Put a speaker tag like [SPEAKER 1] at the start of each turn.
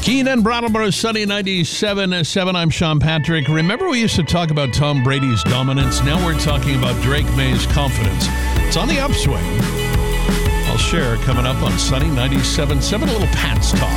[SPEAKER 1] Keenan Brattleboro, Sunny 97.7. I'm Sean Patrick. Remember we used to talk about Tom Brady's dominance? Now we're talking about Drake May's confidence. It's on the upswing. I'll share coming up on Sunny 97.7. A little Pats talk.